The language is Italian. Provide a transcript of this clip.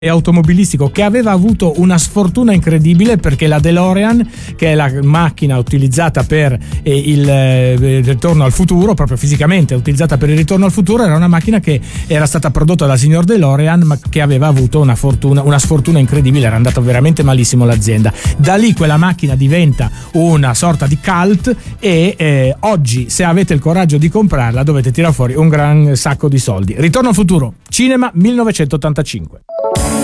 automobilistico che aveva avuto una sfortuna incredibile, perché la DeLorean, che è la macchina utilizzata per il ritorno al futuro, proprio fisicamente utilizzata per il ritorno al futuro, era una macchina che era stata prodotta dal signor DeLorean, ma che aveva avuto una sfortuna incredibile, era andata veramente malissimo l'azienda. Da lì quella macchina diventa una sorta di cult e oggi, se avete il coraggio di comprarla, dovete tirare fuori un gran sacco di soldi. Ritorno al futuro, cinema 1985.